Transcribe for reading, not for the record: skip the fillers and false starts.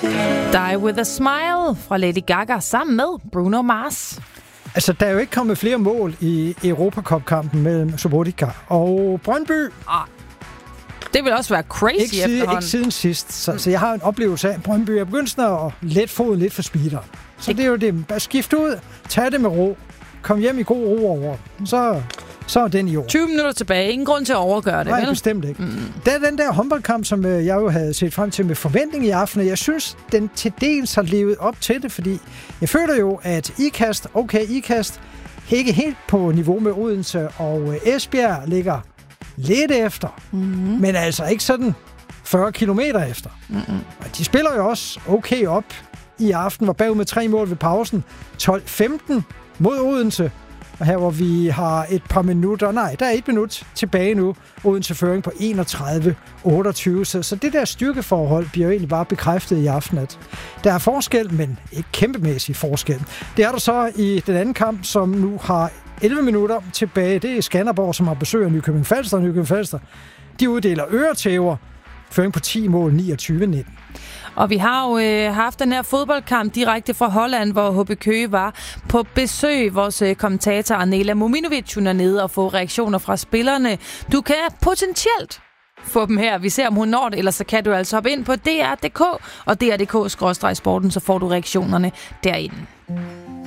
Die With A Smile fra Lady Gaga sammen med Bruno Mars. Altså, der er jo ikke kommet flere mål i Europacup-kampen mellem Subotica og Brøndby. Det vil også være crazy efterhånden. Ikke siden sidst. Så jeg har en oplevelse af, at Brøndby er begyndt at let foden lidt for speederen. Så det er jo det. Bare skift ud, tag det med ro, kom hjem i god ro over. Så er den i år. 20 minutter tilbage. Ingen grund til at overgøre det, Nej, vel? Bestemt ikke. Det er den der håndboldkamp, som jeg jo havde set frem til med forventning i aften. Jeg synes, den til dels har levet op til det, fordi jeg føler jo, at IKAST ikke helt på niveau med Odense, og Esbjerg ligger lidt efter, men altså ikke sådan 40 kilometer efter. Og de spiller jo også okay op i aften, var bagud med 3 mål ved pausen. 12-15 mod Odense. Og her hvor vi har et par minutter, der er 1 minut tilbage nu, Odense føring på 31-28. Så det der styrkeforhold bliver jo egentlig bare bekræftet i aften, at der er forskel, men ikke kæmpemæssig forskel. Det er der så i den anden kamp, som nu har 11 minutter tilbage. Det er Skanderborg, som har besøg af Nykøbing Falster. Nykøbing Falster, de uddeler øretæver. Føring på 10 mål, 29-19. Og vi har jo haft den her fodboldkamp direkte fra Holland, hvor HB Køge var på besøg. Vores kommentator Arnela Mominovic, hun er nede og få reaktioner fra spillerne. Du kan potentielt få dem her. Vi ser, om hun når det, ellers så kan du altså hoppe ind på DR.dk og DR.dk/sporten, så får du reaktionerne derinde.